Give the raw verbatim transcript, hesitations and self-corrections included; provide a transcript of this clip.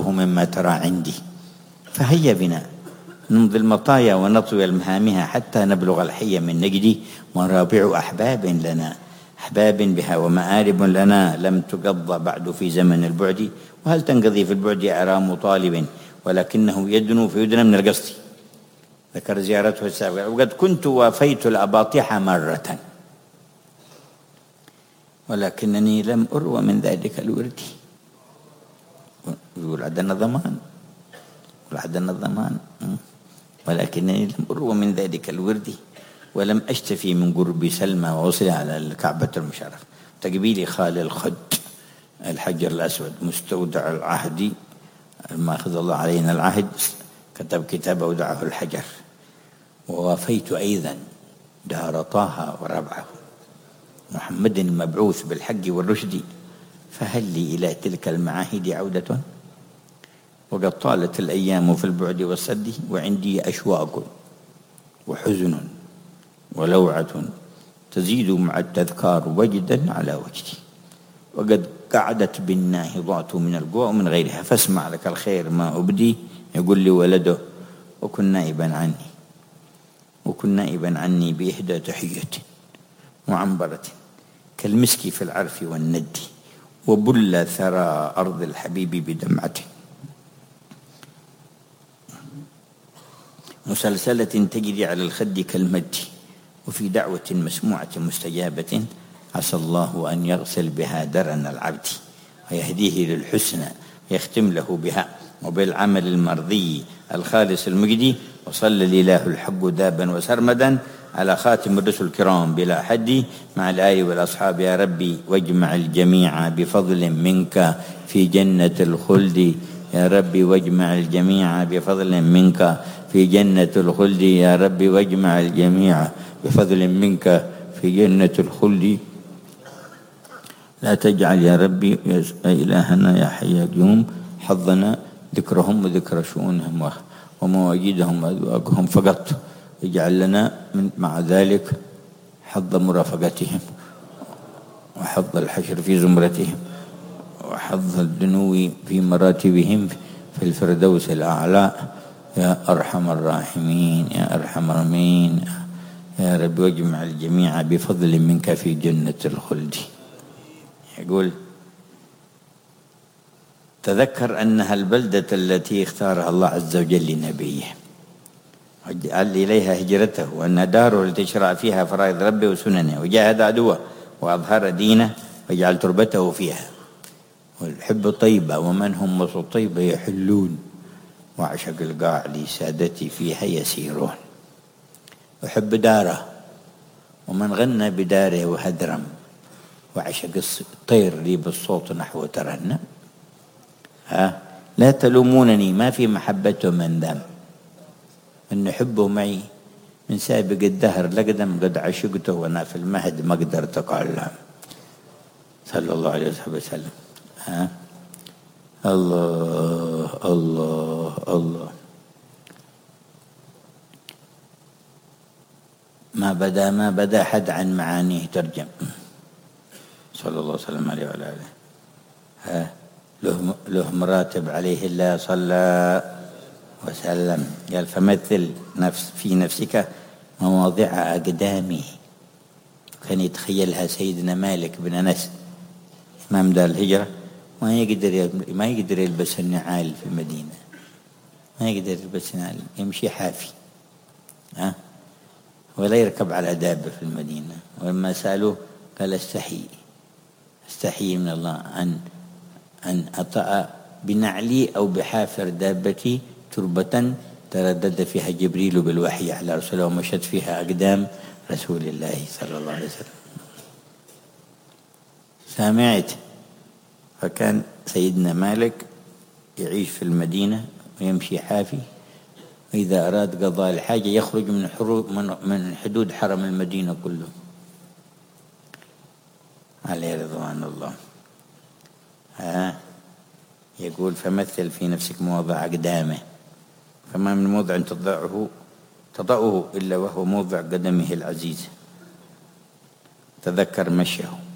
أكثره مما ترى عندي، فهيا بنا نمضي المطايا ونطوي المهامها حتى نبلغ الحي من نجدي، ونرابع أحباب لنا، أحباب بها ومآرب لنا لم تقضى بعد في زمن البعد، وهل تنقضي في البعد أرام طالب ولكنه يدنو فيدنى من القصد. ذكر زيارته السابقة: وقد كنت وافيت الأباطح مرة ولكنني لم أروى من ذلك الورد. يقول عندنا ضمان، يقول عندنا ضمان، ولكنني لم أروى من ذلك الورد، ولم أشتفي من قرب سلمى ووصل على الكعبة المشرفة، تقبيلي خال الخد الحجر الأسود مستودع العهد، ما أخذ الله علينا العهد، كتب كتاب أودعه الحجر. ووافيت أيضا دار طه وربعه محمد المبعوث بالحق والرشد، فهل لي إلى تلك المعاهد عودة؟ وقد طالت الأيام في البعد والصد، وعندي أشواق وحزن ولوعة تزيد مع التذكار وجدا على وجدي، وقد قعدت بالناهضات من الجوع من غيرها، فاسمع لك الخير ما أبدي. يقول لي ولده: وكن نائبا عني، وكن نائبا عني بإحدى تحية وعنبرة كالمسك في العرف والند، وبل ثرى أرض الحبيب بدمعته، مسلسلة تجري على الخد كالمد، وفي دعوة مسموعة مستجابة، عسى الله أن يغسل بها درن العبد، ويهديه للحسنى ويختم له بها وبالعمل المرضي الخالص المجدي. وصلى الإله الحق دابا وسرمدا على خاتم الرسل الكرام بلا حد، مع الآل والأصحاب يا ربي، واجمع الجميع بفضل منك في جنة الخلد، يا ربي واجمع الجميع بفضل منك في جنة الخلد، يا ربي واجمع الجميع بفضل منك في جنة الخلد. لا تجعل يا ربي يا إلهنا يا حي يا قيوم حظنا ذكرهم وذكر شؤونهم ومواجيدهم وأذواقهم فقط، اجعل لنا من مع ذلك حظ مرافقتهم، وحظ الحشر في زمرتهم، وحظ الدنو في مراتبهم في الفردوس الأعلى، يا أرحم الراحمين يا أرحم الراحمين. يا رب واجمع الجميع بفضل منك في جنة الخلد. يقول: تذكر أنها البلدة التي اختارها الله عز وجل لنبيه، وجعل إليها هجرته، وأن داره التي شرع فيها فرائض ربه وسننه، وجاهد عدوه وأظهر دينه، وجعل تربته فيها. والحب طيبة، ومن هم وسط طيبة يحلون، وعشق القاع لسادتي فيها يسيرون. وحب داره، ومن غنى بداره وهدرم، وعشق الطير لي بالصوت نحو ترنم. ها لا تلومونني ما في محبته من ذم، إن حبه معي من سابق الدهر لقدم، قد عشقته وأنا في المهد ما قدرت أتكلم، صلى الله عليه وسلم. ها الله الله الله. ما بدا ما بدا حد عن معانيه ترجم، صلى الله وسلم عليه وعلى آله. ها له له مراتب عليه الله صلى وسلم. قال: فمثل نفس في نفسك مواضع أقدامه. كان يتخيلها سيدنا مالك بن أنس إمام دار الهجرة، ما يقدر ما يقدر يلبس النعال في المدينة، ما يقدر يلبس نعال، يمشي حافي، ها ولا يركب على دابة في المدينة. ولما سألوه قال: استحي استحي من الله أن أن أطأ بنعلي أو بحافر دابتي تربة تردد فيها جبريل بالوحي على رسوله، ومشت فيها أقدام رسول الله صلى الله عليه وسلم. سمعت. فكان سيدنا مالك يعيش في المدينة ويمشي حافي، وإذا أراد قضاء الحاجة يخرج من من حدود حرم المدينة كله، عليه رضوان الله. ها يقول: فمثل في نفسك مواضع أقدامه، فما من موضع تضعه تضعه إلا وهو موضع قدمه العزيز. تذكر مشيه